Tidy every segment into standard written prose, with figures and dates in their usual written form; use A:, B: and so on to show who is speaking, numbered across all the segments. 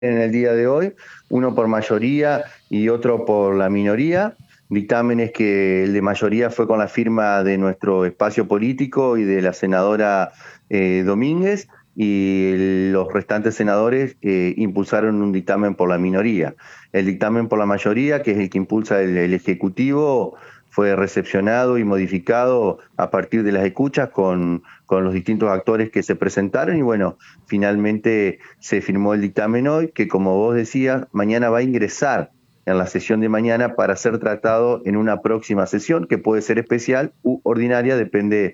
A: en el día de hoy, uno por mayoría y otro por la minoría. Dictámenes que el de mayoría fue con la firma de nuestro espacio político y de la senadora Domínguez, y los restantes senadores impulsaron un dictamen por la minoría. El dictamen por la mayoría, que es el que impulsa el Ejecutivo, fue recepcionado y modificado a partir de las escuchas con los distintos actores que se presentaron, y bueno, finalmente se firmó el dictamen hoy, que como vos decías, mañana va a ingresar en la sesión de mañana para ser tratado en una próxima sesión, que puede ser especial u ordinaria, depende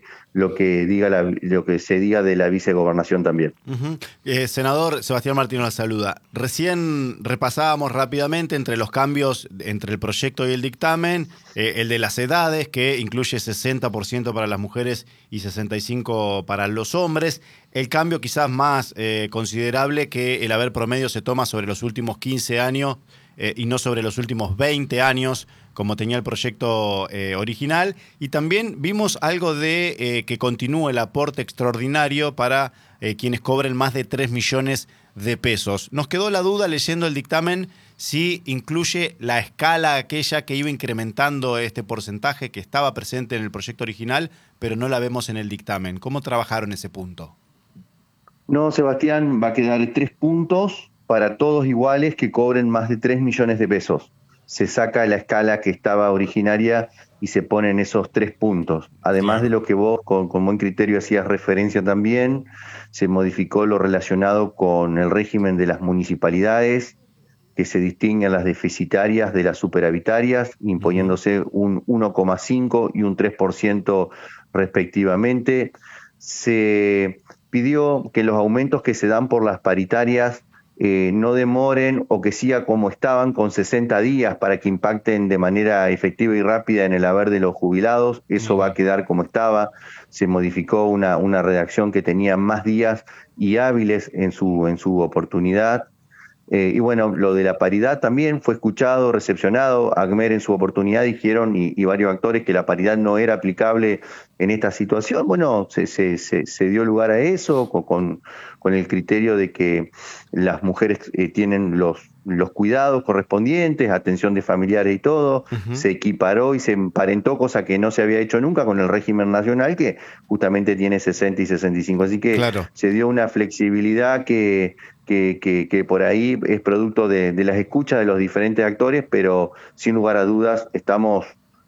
A: lo que se diga de la vicegobernación también.
B: Senador Sebastián Martino la saluda. Recién repasábamos rápidamente entre los cambios entre el proyecto y el dictamen, el de las edades, que incluye 60% para las mujeres y 65% para los hombres. El cambio quizás más considerable, que el haber promedio se toma sobre los últimos 15 años y no sobre los últimos 20 años, como tenía el proyecto original. Y también vimos algo de que continúe el aporte extraordinario para quienes cobren más de 3 millones de pesos. Nos quedó la duda leyendo el dictamen si incluye la escala aquella que iba incrementando este porcentaje, que estaba presente en el proyecto original, pero no la vemos en el dictamen. ¿Cómo trabajaron ese punto?
A: No, Sebastián, va a quedar 3 puntos para todos iguales que cobren más de 3 millones de pesos. Se saca la escala que estaba originaria y se ponen esos 3 puntos. Además de
C: Claro.
A: lo que vos con buen criterio hacías referencia también, se modificó lo relacionado con el régimen de las municipalidades, que se distinguen las deficitarias de las superavitarias, imponiéndose un 1,5 y un 3% respectivamente. Se pidió que los aumentos que se dan por las paritarias no demoren, o que siga como estaban, con 60 días, para que impacten de manera efectiva y rápida en el haber de los jubilados. Eso va a quedar como estaba. Se modificó una redacción que tenía más días y hábiles en su oportunidad. Y bueno, lo de la paridad también fue escuchado, recepcionado. ACMER en su oportunidad dijeron, y varios actores, que la paridad no era aplicable en esta situación. Bueno, se dio lugar a eso con el criterio de que las mujeres tienen los cuidados correspondientes, atención de familiares y todo. Se equiparó y se emparentó, cosa que no se había hecho nunca, con el régimen nacional, que justamente tiene 60 y 65. Así que
B: Claro.
A: se dio una flexibilidad que por ahí es producto de las escuchas de los diferentes actores, pero sin lugar a dudas estamos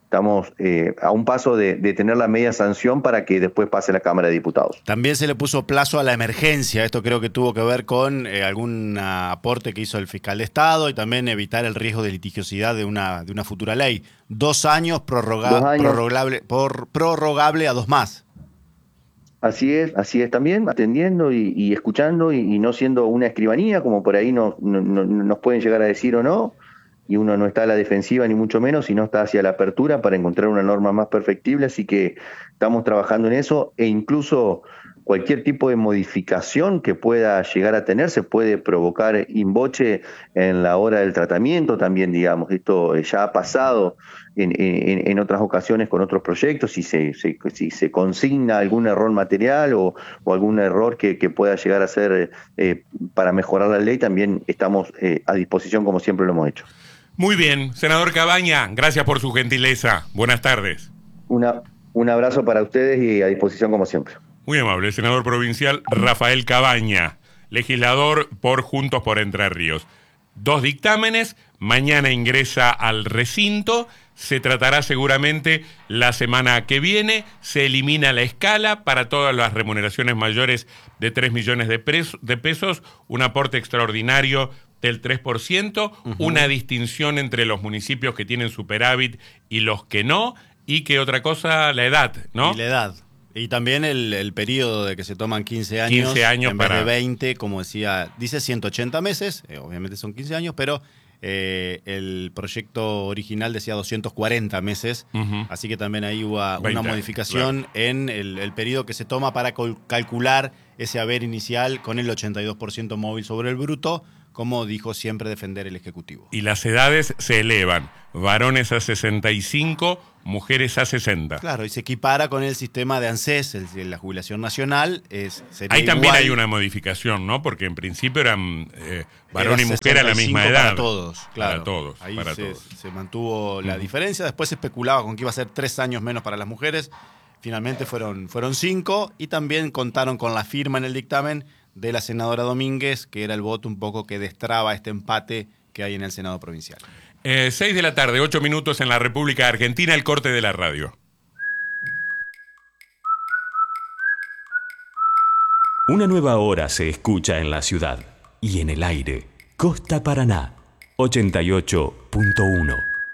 A: a un paso de tener la media sanción para que después pase a la Cámara de Diputados.
B: También se le puso plazo a la emergencia. Esto creo que tuvo que ver con algún aporte que hizo el fiscal de Estado, y también evitar el riesgo de litigiosidad de una futura ley. 2 años,
A: 2 años.
B: prorrogable a 2 más.
A: Así es también, atendiendo y escuchando, y no siendo una escribanía, como por ahí nos pueden llegar a decir o no, y uno no está a la defensiva ni mucho menos, sino está hacia la apertura para encontrar una norma más perfectible. Así que estamos trabajando en eso, e incluso cualquier tipo de modificación que pueda llegar a tener se puede provocar in voce en la hora del tratamiento también, digamos. Esto ya ha pasado en otras ocasiones con otros proyectos. Si se consigna algún error material o algún error que pueda llegar a ser para mejorar la ley, también estamos a disposición, como siempre lo hemos hecho.
C: Muy bien, senador Cabaña, gracias por su gentileza. Buenas tardes.
A: Un abrazo para ustedes y a disposición como siempre.
C: Muy amable, senador provincial Rafael Cabaña, legislador por Juntos por Entre Ríos. 2 dictámenes, mañana ingresa al recinto, se tratará seguramente la semana que viene, se elimina la escala para todas las remuneraciones mayores de 3 millones de pesos, un aporte extraordinario del 3%, una distinción entre los municipios que tienen superávit y los que no, y que otra cosa, la edad, ¿no?
B: Y la edad. Y también el periodo de que se toman 15 años,
C: 15 años
B: en
C: para...
B: vez de 20, como decía, dice 180 meses, obviamente son 15 años, pero el proyecto original decía 240 meses, así que también ahí hubo una modificación, claro, en el periodo que se toma para calcular ese haber inicial con el 82% móvil sobre el bruto, como dijo siempre defender el Ejecutivo.
C: Y las edades se elevan, varones a 65, mujeres a 60.
B: Claro, y se equipara con el sistema de ANSES, la jubilación nacional. Sería
C: Ahí también
B: igual.
C: hay una modificación, ¿no? Porque en principio eran varón
B: Era
C: y mujer a la
B: 65
C: misma edad.
B: Para todos, claro.
C: Para todos,
B: Ahí
C: para
B: se,
C: todos.
B: se mantuvo la diferencia. Después se especulaba con que iba a ser 3 años menos para las mujeres. Finalmente fueron 5, y también contaron con la firma en el dictamen de la senadora Domínguez, que era el voto un poco que destraba este empate que hay en el Senado provincial.
C: 6 de la tarde, 8 minutos en la República Argentina, el corte de la radio.
D: Una nueva hora se escucha en la ciudad y en el aire. Costa Paraná, 88.1.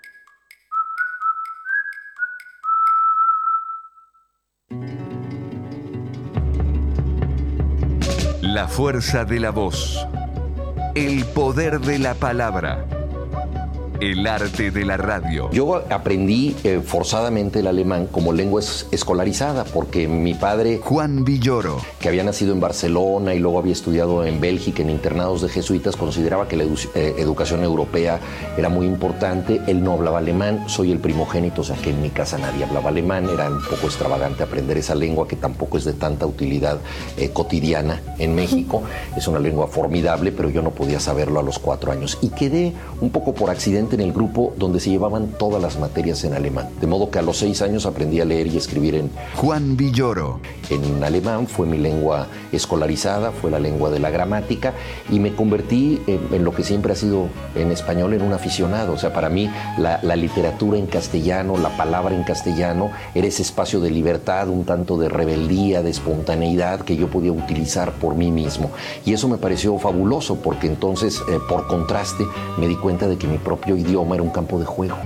E: La fuerza de la voz. El poder de la palabra. El arte de la radio.
F: Yo aprendí forzadamente el alemán como lengua escolarizada porque mi padre,
E: Juan Villoro,
F: que había nacido en Barcelona y luego había estudiado en Bélgica en internados de jesuitas, consideraba que la educación europea era muy importante. Él no hablaba alemán, soy el primogénito, o sea que en mi casa nadie hablaba alemán. Era un poco extravagante aprender esa lengua que tampoco es de tanta utilidad cotidiana en México. Es una lengua formidable, pero yo no podía saberlo a los 4 años. Y quedé un poco por accidente en el grupo donde se llevaban todas las materias en alemán. De modo que a los 6 años aprendí a leer y escribir en
E: Juan Villoro.
F: En alemán. Fue mi lengua escolarizada, fue la lengua de la gramática, y me convertí en lo que siempre ha sido en español, en un aficionado. O sea, para mí la literatura en castellano, la palabra en castellano, era ese espacio de libertad, un tanto de rebeldía, de espontaneidad que yo podía utilizar por mí mismo. Y eso me pareció fabuloso porque entonces, por contraste, me di cuenta de que mi propio idioma era un campo de juego.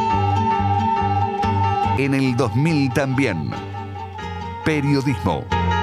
E: En el 2000 también. Periodismo.